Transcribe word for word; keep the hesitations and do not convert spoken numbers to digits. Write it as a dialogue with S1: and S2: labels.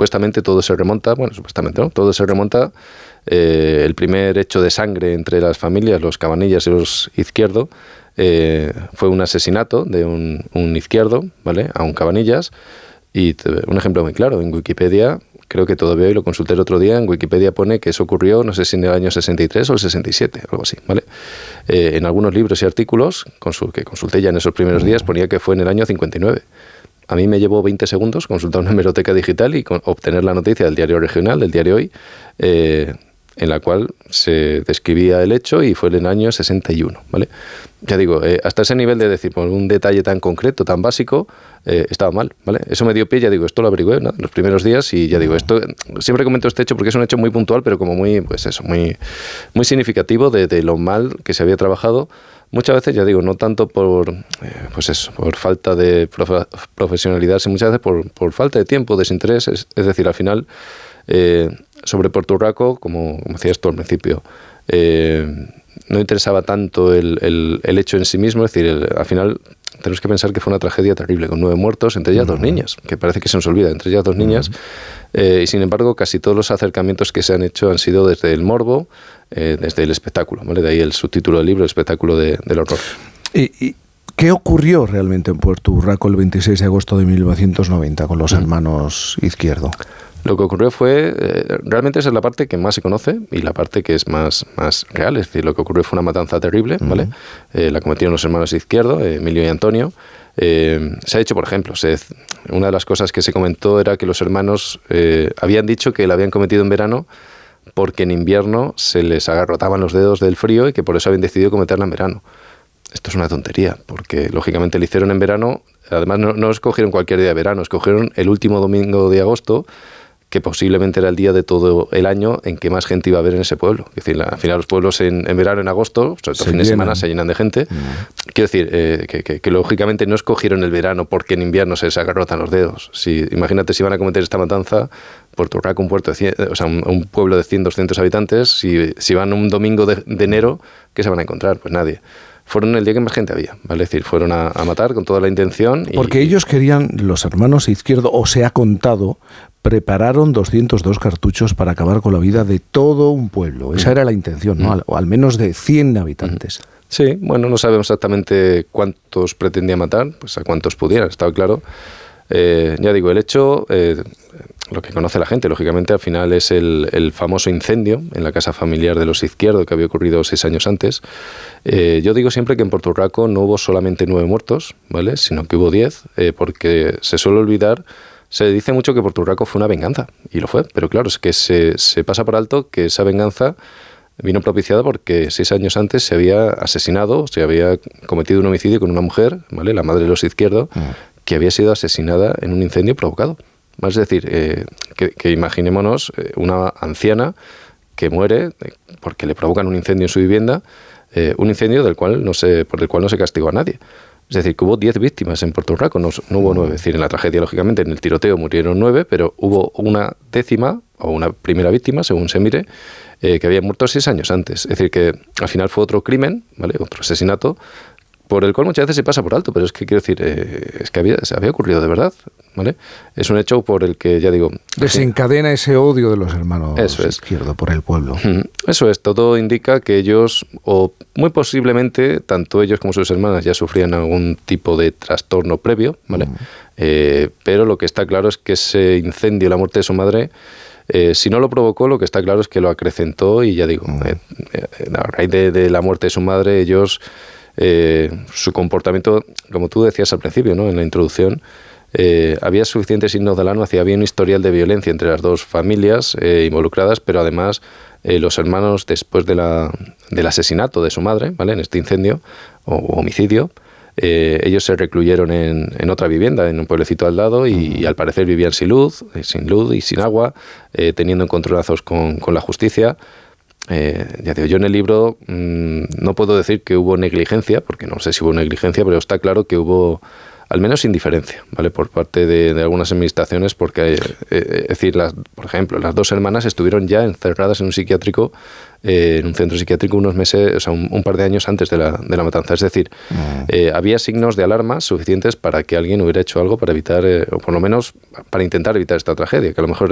S1: supuestamente todo se remonta, bueno, supuestamente, ¿no? Todo se remonta, eh, el primer hecho de sangre entre las familias, los Cabanillas y los Izquierdo, eh, fue un asesinato de un, un Izquierdo, ¿vale?, a un Cabanillas, y te, un ejemplo muy claro, en Wikipedia, creo que todavía hoy lo consulté el otro día, en Wikipedia pone que eso ocurrió, no sé si en el año sesenta y tres o el sesenta y siete, algo así, ¿vale? Eh, en algunos libros y artículos consul, que consulté ya en esos primeros días, ponía que fue en el año cincuenta y nueve. A mí me llevó veinte segundos consultar una hemeroteca digital y con, obtener la noticia del diario regional, del diario Hoy, eh, en la cual se describía el hecho y fue en el año sesenta y uno, ¿vale? Ya digo, eh, hasta ese nivel de decir, por un detalle tan concreto, tan básico, eh, estaba mal, ¿vale? Eso me dio pie, ya digo, esto lo averigüé, ¿no?, los primeros días y ya digo, esto, siempre comento este hecho porque es un hecho muy puntual, pero como muy, pues eso, muy, muy significativo de, de lo mal que se había trabajado. Muchas veces, ya digo, no tanto por, eh, pues eso, por falta de profe- profesionalidad, sino muchas veces por, por falta de tiempo, desinterés, es, es decir, al final... Eh, sobre Puerto Urraco, como, como decías tú al principio, eh, no interesaba tanto el, el, el hecho en sí mismo, es decir, el, al final tenemos que pensar que fue una tragedia terrible, con nueve muertos, entre ellas uh-huh. dos niñas, que parece que se nos olvida, entre ellas dos niñas, uh-huh. eh, y sin embargo casi todos los acercamientos que se han hecho han sido desde el morbo, eh, desde el espectáculo, ¿vale? De ahí el subtítulo del libro, el espectáculo de, del horror.
S2: Y, y ¿qué ocurrió realmente en Puerto Urraco el veintiséis de agosto de mil novecientos noventa con los uh-huh. hermanos Izquierdo?
S1: Lo que ocurrió fue, eh, realmente esa es la parte que más se conoce y la parte que es más, más real, es decir, lo que ocurrió fue una matanza terrible, ¿vale? Uh-huh. Eh, la cometieron los hermanos Izquierdo, eh, Emilio y Antonio. Eh, se ha dicho, por ejemplo, se, una de las cosas que se comentó era que los hermanos eh, habían dicho que la habían cometido en verano porque en invierno se les agarrotaban los dedos del frío y que por eso habían decidido cometerla en verano. Esto es una tontería, porque lógicamente lo hicieron en verano, además no, no escogieron cualquier día de verano, escogieron el último domingo de agosto, que posiblemente era el día de todo el año en que más gente iba a ver en ese pueblo. Es decir, la, al final los pueblos en, en verano, en agosto, sobre todo fines de semana, se llenan de gente. Mm. Quiero decir, eh, que, que, que lógicamente no escogieron el verano porque en invierno se les agarrotan los dedos. Si, imagínate si van a cometer esta matanza, Puerto Urraco, un, puerto de cien, o sea, un, un pueblo de cien, doscientos habitantes, si, si van un domingo de, de enero, ¿qué se van a encontrar? Pues nadie. Fueron el día que más gente había, ¿vale? Es decir, fueron a, a matar con toda la intención. Y,
S2: porque ellos querían, los hermanos Izquierdo, o se ha contado, prepararon doscientos dos cartuchos para acabar con la vida de todo un pueblo. Esa era la intención, ¿no? Al, o al menos de cien habitantes.
S1: Sí, bueno, no sabemos exactamente cuántos pretendía matar, pues a cuántos pudieran, estaba claro. Eh, ya digo, el hecho, eh, lo que conoce la gente, lógicamente, al final es el, el famoso incendio en la casa familiar de los Izquierdo que había ocurrido seis años antes. Eh, yo digo siempre que en Puerto Urraco no hubo solamente nueve muertos, ¿vale?, sino que hubo diez, eh, porque se suele olvidar. Se dice mucho que Puerto Urraco fue una venganza, y lo fue, pero claro, es que se, se pasa por alto que esa venganza vino propiciada porque seis años antes se había asesinado, se había cometido un homicidio con una mujer, ¿vale?, la madre de los Izquierdo, mm. que había sido asesinada en un incendio provocado. Es decir, eh, que, que imaginémonos una anciana que muere porque le provocan un incendio en su vivienda, eh, un incendio del cual no se, por el cual no se castigó a nadie. Es decir, que hubo diez víctimas en Puerto Urraco, no, no hubo nueve. Es decir, en la tragedia, lógicamente, en el tiroteo murieron nueve, pero hubo una décima o una primera víctima, según se mire, eh, que había muerto seis años antes. Es decir, que al final fue otro crimen, ¿vale?, otro asesinato, por el cual muchas veces se pasa por alto, pero es que quiero decir, eh, es que había, se había ocurrido de verdad, ¿vale? Es un hecho por el que, ya digo...
S2: Desencadena sí, ese odio de los hermanos
S1: eso es.
S2: Izquierdo por el pueblo.
S1: Eso es, todo indica que ellos, o muy posiblemente, tanto ellos como sus hermanas ya sufrían algún tipo de trastorno previo, ¿vale? Mm. Eh, pero lo que está claro es que ese incendio, la muerte de su madre... Eh, si no lo provocó, lo que está claro es que lo acrecentó y ya digo, mm. eh, eh, a raíz de, de la muerte de su madre, ellos... Eh, su comportamiento, como tú decías al principio, ¿no?, en la introducción, eh, había suficientes signos de alarma, había un historial de violencia entre las dos familias eh, involucradas, pero además eh, los hermanos, después de la, del asesinato de su madre, ¿vale?, en este incendio o, o homicidio, eh, ellos se recluyeron en, en otra vivienda, en un pueblecito al lado, y, y al parecer vivían sin luz, eh, sin luz y sin agua, eh, teniendo encontronazos con, con la justicia. Eh, ya digo, yo en el libro mmm, no puedo decir que hubo negligencia, porque no sé si hubo negligencia, pero está claro que hubo al menos indiferencia, ¿vale?, por parte de, de algunas administraciones, porque, eh, es decir, las, por ejemplo, las dos hermanas estuvieron ya encerradas en un psiquiátrico, eh, en un centro psiquiátrico unos meses, o sea, un, un par de años antes de la, de la matanza. Es decir, mm. eh, había signos de alarma suficientes para que alguien hubiera hecho algo para evitar, eh, o por lo menos para intentar evitar esta tragedia, que a lo mejor